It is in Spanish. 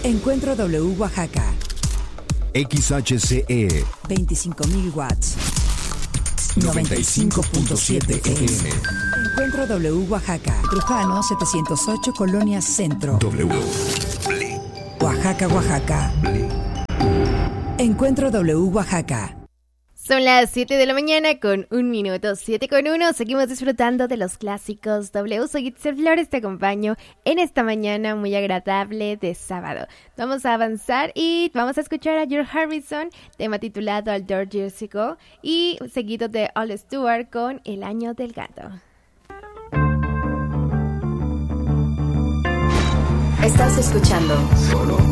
Encuentro W Oaxaca. XHCE 25.000 watts. 95.7 FM. Encuentro W Oaxaca. Trujano 708 Colonia Centro. W. Oaxaca, Oaxaca. Encuentro W Oaxaca. Son las 7 de la mañana con 1 minuto, 7 con 1. Seguimos disfrutando de los clásicos W. Soy Itzel Flores, te acompaño en esta mañana muy agradable de sábado. Vamos a avanzar y vamos a escuchar a George Harrison, tema titulado All Those Years Ago, y seguido de All Stewart con El Año del Gato. Estás escuchando Solo